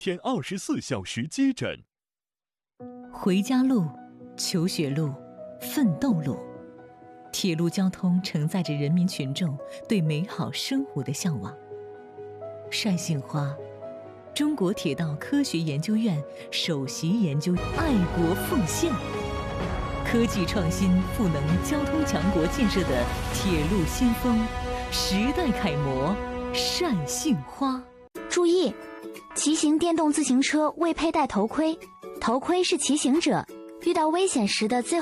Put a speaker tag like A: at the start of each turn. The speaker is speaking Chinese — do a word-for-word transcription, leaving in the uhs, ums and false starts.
A: 天二十四小时接诊。
B: 回家路、求学路、奋斗路，铁路交通承载着人民群众对美好生活的向往。单杏花，中国铁道科学研究院首席研究员，爱国奉献，科技创新赋能交通强国建设的铁路先锋，时代楷模单杏花。
C: 注意，骑行电动自行车未佩戴头盔，头盔是骑行者遇到危险时的最